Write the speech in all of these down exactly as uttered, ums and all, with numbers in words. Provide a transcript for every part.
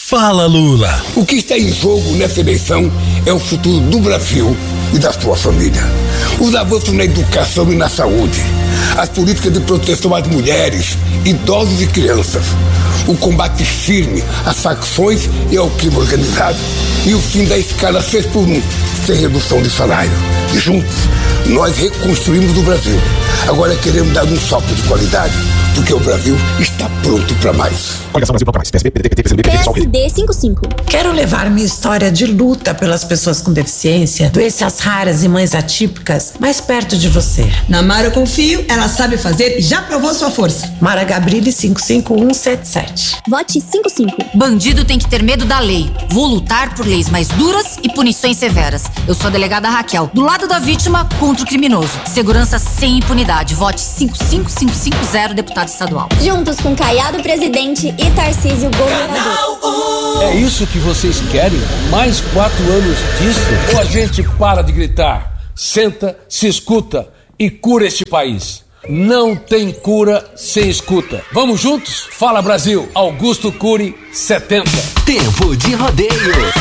Fala, Lula. O que está em jogo nessa eleição é o futuro do Brasil e da sua família. Os avanços na educação e na saúde, as políticas de proteção às mulheres, idosos e crianças, o combate firme às facções e ao crime organizado e o fim da escala seis por um, sem redução de salário. E juntos, nós reconstruímos o Brasil. Agora queremos dar um salto de qualidade, porque o Brasil está pronto para mais. Coligação Brasil Pronto pra Mais. P S B, P D T, P S D, P S D cinquenta e cinco. Quero levar minha história de luta pelas pessoas com deficiência, doenças raras e mães atípicas mais perto de você. Na Mara eu confio, ela sabe fazer e já provou sua força. Mara Gabrilli cinco cinco um sete sete. Vote cinquenta e cinco. Bandido tem que ter medo da lei. Vou lutar por leis mais duras e punições severas. Eu sou a delegada Raquel, do lado da vítima contra o criminoso. Segurança sem impunidade. Vote cinco cinco cinco cinco zero, deputado estadual. Juntos com Caiado presidente e Tarcísio governador. É isso que vocês querem? Mais quatro anos disso? Ou a gente para de gritar, senta, se escuta e cura este país? Não tem cura sem escuta. Vamos juntos? Fala Brasil, Augusto Cury setenta. Tempo de Rodeio,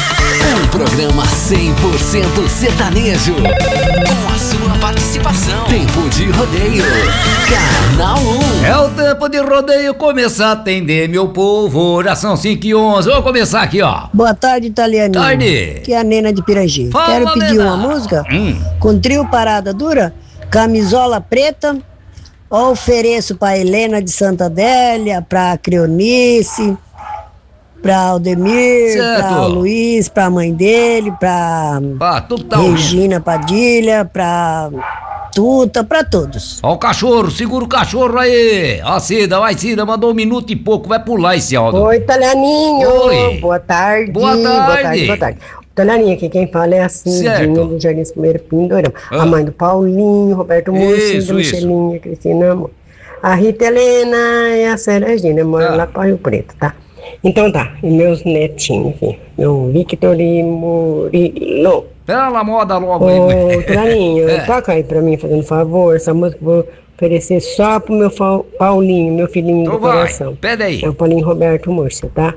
um programa cem por cento sertanejo, com a sua participação. Tempo de Rodeio, Canal um. É o tempo de rodeio começar a atender, meu povo. Já são cinco e onze. Vou começar aqui, ó. Boa tarde, Italianinho. Tarde. Que é a Nena de Pirangi. Fala, Quero pedir Nena. uma música Hum. com trio Parada Dura, Camisola Preta. Ofereço pra Helena de Santa Adélia, pra Creonice, pra Aldemir, Certo. pra Luiz, pra mãe dele, pra Ah, tu tá ouvindo. Regina Padilha, pra Tuta, pra todos. Ó o cachorro, segura o cachorro aí. Ó, Cida, vai Cida, mandou um minuto e pouco, vai pular esse áudio. Oi, Italianinho. Oi. Boa tarde. Boa tarde. Boa tarde, boa tarde. Italianinho, aqui quem fala é a Cindinha do Jardim Primeiro Pindorama. Ah. A mãe do Paulinho, Roberto Moura, Isso, da Michelinha, Cristina Amor. A Rita Helena e a Seragina, mora Ah. lá para Rio Preto, tá? Então tá, e meus netinhos aqui. Meu Victor e Murilo. Pela moda logo Ô, aí. Italianinho, É. toca aí pra mim, fazendo favor. Essa música eu vou oferecer só pro meu fa- Paulinho, meu filhinho Então do vai, coração. pede aí. É o Paulinho Roberto Murcia, tá?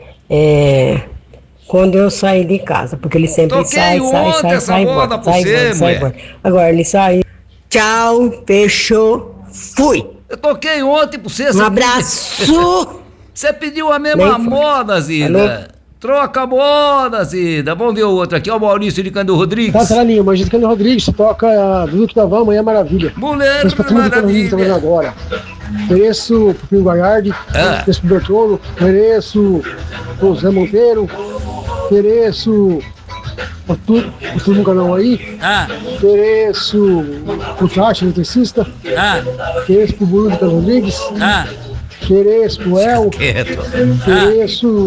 É... Quando eu saí de casa, porque ele sempre Toquei sai, sai, ontem sai, essa sai, moda embora, pra sai, você, embora, sai, mulher. embora. Agora ele saiu. Tchau, fechou, fui. Eu toquei ontem pra você. Um você abraço. Você pediu a mesma Nem foi. moda, Zida. Alô? Troca a moda, Zida. Vamos ver o outro aqui. Ó, o Maurício de Cândido Rodrigues. Tá, Italianinho, mas Cândido Rodrigues, você toca a Dudu que Tavão, Amanhã Maravilha. Mulher Mas pra todo mundo que tá ouvindo também agora. Mereço pro Pino Gaiardi, Ah. mereço pro Bertolo, mereço pro Zé Monteiro, mereço pra tu, pra todo mundo canal aí, Ah, mereço pro Tachi, eletricista, ah, mereço pro Bruno de Cândido Rodrigues, ah. mereço pro El, Quieto. mereço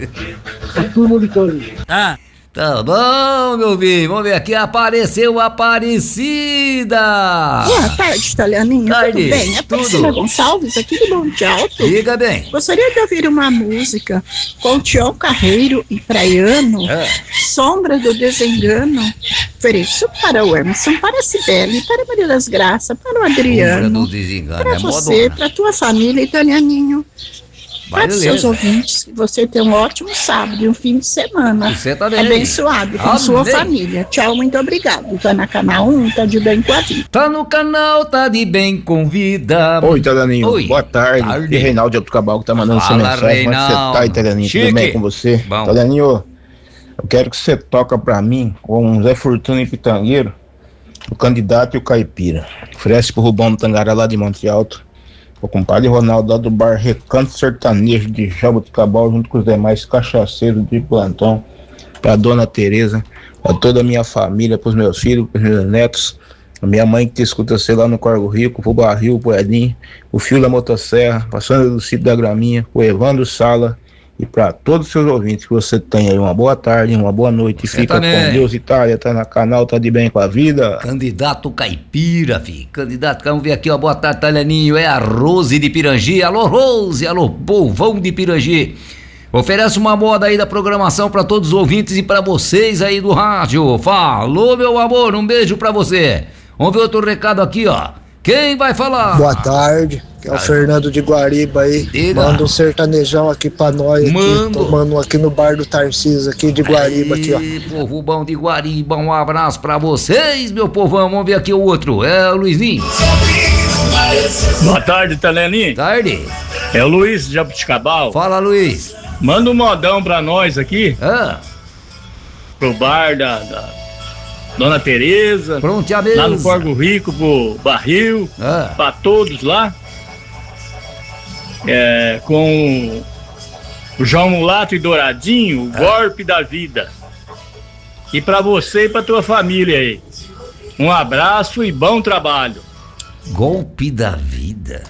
pra todo mundo de Cândido. Ah, tá bom, meu bem. Vamos ver aqui. Apareceu Aparecida. Boa tarde, Italianinho. Tarde. Tudo bem? É Tudo. Priscila Gonçalves, aqui do Monte Alto. Diga bem. Gostaria de ouvir uma música com Tião Carreiro e Praiano, É. Sombra do Desengano. Ofereço para o Emerson, para a Cibele, para a Maria das Graças, para o Sombra Adriano, do desengano. para É você, modona. para a tua família, Italianinho. Vai, Para os beleza. seus ouvintes, que você tenha um ótimo sábado e um fim de semana Você também. abençoado com Amém. sua família. Tchau, muito obrigado. Tá na Canal um, tá de bem com a vida. Tá no canal, tá de bem com vida. Oi, Italianinho. Oi. Boa tarde. Tarde. E Reinaldo de Altucabal que tá mandando essa Fala, mensagem. Como é que você Reinaldo. tá, Italianinho? Chique. Tudo bem com você? Bom. Italianinho, eu quero que você toca pra mim com o Zé Fortuna e Pitangueiro, o candidato e o caipira. Oferece pro Rubão do Tangará lá de Monte Alto. O compadre Ronaldo lá do bar Recanto Sertanejo de Jaboticabal, junto com os demais cachaceiros de plantão, pra dona Tereza, pra toda a minha família, pros meus filhos, pros meus netos, a minha mãe que te escuta, sei lá, no Corgo Rico, pro Barril, pro Edinho, o Fio da Motosserra, pra Sandra do Sítio da Graminha, pro Evandro Sala, e pra todos os seus ouvintes, que você tenha aí uma boa tarde, uma boa noite, Você fica também. com Deus, Itália, tá na canal, tá de bem com a vida. Candidato caipira, fi. Candidato, vamos ver aqui, ó. Boa tarde, Italianinho. É a Rose de Pirangi. Alô, Rose. Alô, povão de Pirangi. Oferece uma moda aí da programação pra todos os ouvintes e pra vocês aí do rádio. Falou, meu amor. Um beijo pra você. Vamos ver outro recado aqui, ó. Quem vai falar? Boa tarde, que é o Fernando de Guariba aí. Diga. Manda um sertanejão aqui pra nós aqui. Mando. Tomando aqui no bar do Tarcísio aqui de Guariba aqui, ó. Ei, povo bom de Guariba, um abraço pra vocês, meu povão. Vamos ver aqui o outro, é o Luizinho. Boa tarde, Teleninho. Tarde. É o Luiz de Jabuticabal. Fala, Luiz. Manda um modão pra nós aqui. Ah. Pro bar da, da Dona Tereza. Pronto, a mesa. Lá no Corgo Rico, pro Barril. Ah. Pra todos lá. É, com o João Mulato e Douradinho, o ah. golpe da vida. E pra você e pra tua família aí. Um abraço e bom trabalho. Golpe da vida.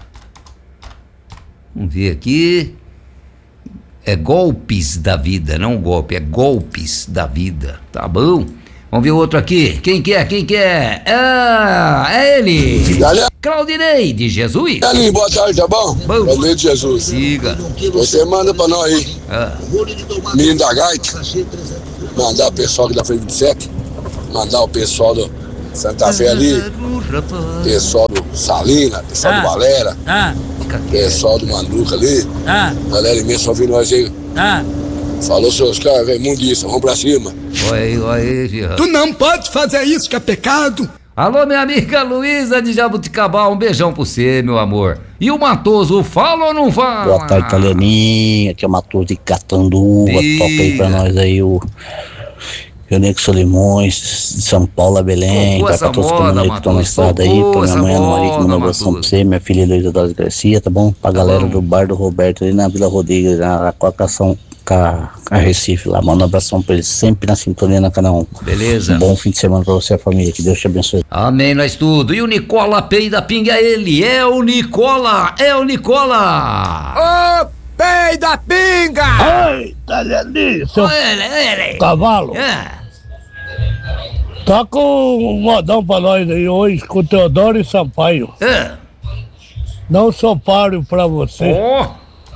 Vamos ver aqui. É golpes da vida, não golpe, é golpes da vida. Tá bom? Vamos ver outro aqui. Quem que é? Quem que é? Ah, é ele. Galera. Claudinei de Jesus. Galera, boa tarde, tá bom? Bom. Claudinei de Jesus. Siga. Você manda pra nós aí. Ah. Menino da Gaita. Mandar o pessoal aqui da frente de sete. Mandar o pessoal do Santa Fé ali. Pessoal do Salina, pessoal ah. do Valera. Ah. Pessoal do Manduca ali. Ah. Galera imensa ouvindo nós aí. Ah. Falou, seus caras, velho, mundiça, vamos pra cima. Oi, oi, filho. Tu não pode fazer isso, que é pecado. Alô, minha amiga Luísa de Jabuticabal, um beijão pra você, meu amor. E o Matoso, fala ou não fala? Boa tarde, Italianinha, aqui é o Matoso de Catanduva, toca aí pra nós aí o Rio Solimões, de São Paulo a Belém, vai pra todos os caminhões que estão na estrada aí, pra minha mãe, Ana Maria, que mandou um abração pra você, minha filha Luísa Dores Garcia, tá bom? Pra galera do bar do Roberto ali na Vila Rodrigues, na Cocação, a Recife lá, manda um abração pra eles, sempre na sintonia na canal um. Beleza. Um bom fim de semana pra você e a família, que Deus te abençoe. Amém, nós tudo. E o Nicola Peida Pinga, é ele, é o Nicola, é o Nicola. Ô, Peida Pinga! Oi, Italianinho, seu ele, ele. cavalo. É. Tá com um modão pra nós aí hoje, com o Teodoro e Sampaio. É. Não sou páreo pra você. Oh.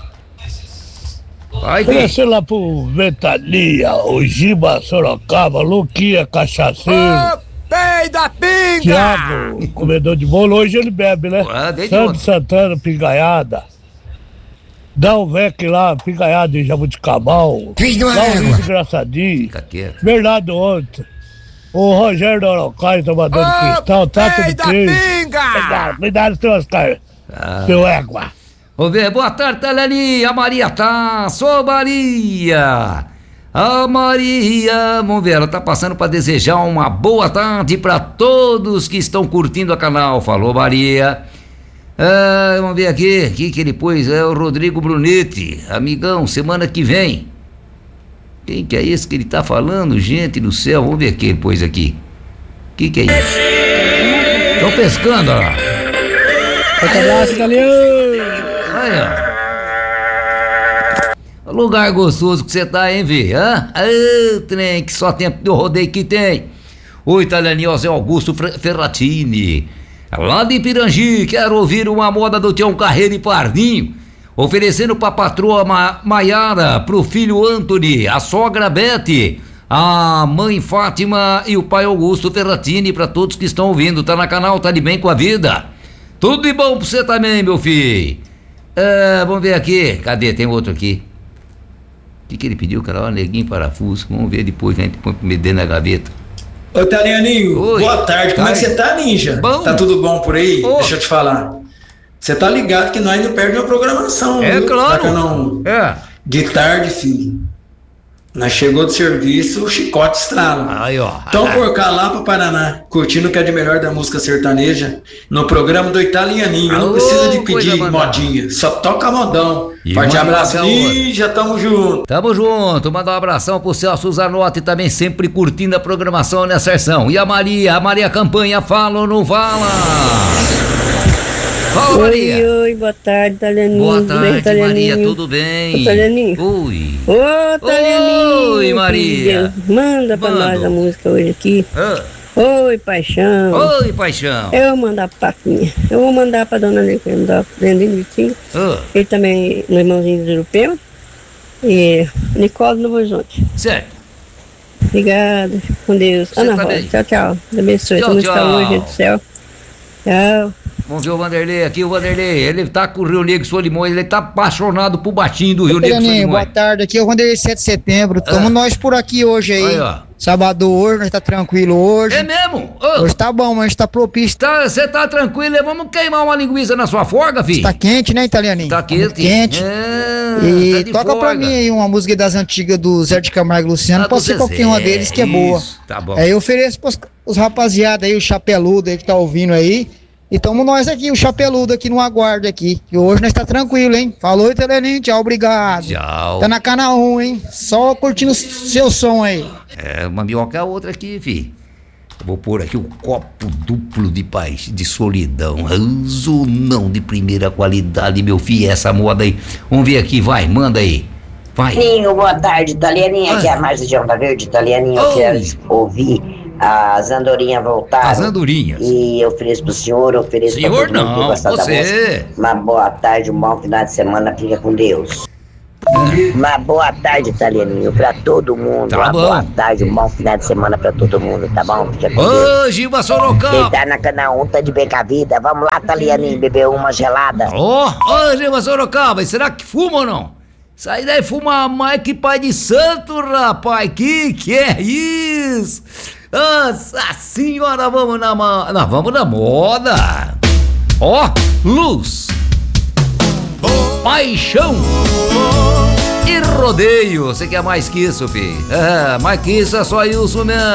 Oferece lá pro Ventania, o Giba Sorocaba, Luquinha Cachaceiro. Ô, Peida Pinga! Thiago, comedor de bolo, hoje ele bebe, né? Ah, Santo Santana, Pingaiada. Dá um Vec lá, Pingaiada em Jabuticabal. Fiz do Dá um égua. engraçadinho. Bernardo ontem. O Rogério do Araucário, tomador de Ô, cristal, Tato de Peida queijo. Pinga! Cuidado, cuidado, seus caras. Ah. Seu égua. Vamos ver, boa tarde, Teleninha, a Maria tá, sou Maria, a Maria, vamos ver, ela tá passando para desejar uma boa tarde para todos que estão curtindo o canal, falou Maria. Ah, vamos ver aqui, aqui que ele pôs, é o Rodrigo Brunetti, amigão, semana que vem. Quem que é esse que ele tá falando, gente do céu, vamos ver quem ele pôs aqui. Que que é isso? Estão pescando, ó. Forte abraço, italiano. Lugar gostoso que você tá, hein, Vi? Hã? Ah, trem, que só tempo de rodeio que tem. O italianinho Zé Augusto Ferratini, lá de Pirangi, quero ouvir uma moda do Tião Carreiro e Pardinho, oferecendo pra patroa Ma Maiara, pro filho Anthony, a sogra Bete, a mãe Fátima e o pai Augusto Ferratini, pra todos que estão ouvindo. Tá na canal, tá de bem com a vida. Tudo de bom pra você também, meu filho. Ah, vamos ver aqui. Cadê? Tem outro aqui. O que, que ele pediu, cara? Ó, neguinho parafuso. Vamos ver depois, que a gente põe pro meio dentro da gaveta. Ô, Italianinho, Oi. boa tarde. Como é que você tá, ninja? Bom. Tá tudo bom por aí? Oh. Deixa eu te falar. Você tá ligado que nós não perdemos a programação. É, viu? claro. Tá não... É. De tarde, filho. Nós chegou do serviço, o chicote estrala. Aí, ó. Então por cá lá pro Paraná, curtindo o que é de melhor da música sertaneja, no programa do Italianinho. Não Alô, precisa de coisa pedir bacana. modinha, só toca modão. E Forte uma abraço música e já tamo junto. Tamo junto, mandar um abração pro Celso Zanotti também, sempre curtindo a programação nessa sessão. E a Maria, a Maria Campanha, fala ou não fala? Fala, Maria. Oi, oi, boa tarde, Italianinho. Boa Tudo bem, tarde, Italianinho? Maria, tudo bem? Italianinho? Oi. Ô, Italianinho. Oi, Maria. filho, Manda pra Mando. nós a música hoje aqui. Ah. Oi, paixão. Oi, paixão. Eu vou mandar pra Paquinha. Eu vou mandar pra dona Alequim, da Vendinho Vitinho. Ah. Ele também, no irmãozinho do Europeu. E Nicole Novo Horizonte. Certo. Obrigada, com Deus. Você Ana tá Rosa, bem? tchau, tchau. Deus abençoe. Tchau, Essa música tchau. hoje, gente do céu. Tchau. Vamos ver o Vanderlei aqui, o Vanderlei, ele tá com o Rio Negro Solimões, ele tá apaixonado pro baixinho do Rio Negro Solimões. Boa tarde, aqui é o Vanderlei sete de setembro, tamo ah. nós por aqui hoje aí. Aí, ó. Sábado hoje, nós tá tranquilo hoje. É mesmo? Oh. Hoje tá bom, mas tá propício. Você tá, tá tranquilo, vamos queimar uma linguiça na sua forga, filho? Tá quente, né, italianinho? Tá quente. Tá quente. É, e tá toca forga. pra mim aí uma música das antigas do Zé de Camargo e Luciano, ah, pode ser qualquer uma deles que é boa. Isso, tá bom. Aí eu ofereço pros os rapaziada aí, o chapeludo aí que tá ouvindo aí. E tamo nós aqui, o chapeludo aqui no aguardo aqui. E hoje nós tá tranquilo, hein? Falou, italianinho, tchau, obrigado. Tchau. Tá na Canal um, hein? Só curtindo seu som aí. É, uma minhoca é outra aqui, fi. Vou pôr aqui um copo duplo de paz, de solidão. Azulão de primeira qualidade, meu filho, essa moda aí. Vamos ver aqui, vai, manda aí. Vai. Ninho, boa tarde, italianinha. Ah. Aqui é a Márcia de Onda Verde, italianinha. Eu quero ouvir as andorinhas voltaram. As andorinhas. E eu ofereço pro senhor, ofereço senhor, pra todo mundo que gostar da música. Uma boa tarde, um bom final de semana, fica com Deus. Uma boa tarde, italianinho, pra todo mundo. Tá uma bom. boa tarde, um bom final de semana pra todo mundo, tá bom? Fica com Ô, Deus. Gilba Sorocaba. Quem tá na Canal um tá de bem com a vida. Vamos lá, italianinho, beber uma gelada. Ô, ô, Gilba Sorocaba, e será que fuma ou não? Isso aí deve fumar mais que pai de santo, rapaz. Que que é isso? Nossa senhora, vamos na, ma... Não, vamos na moda. Ó, luz, paixão e rodeio. Você quer mais que isso, filho? É, mais que isso é só isso mesmo.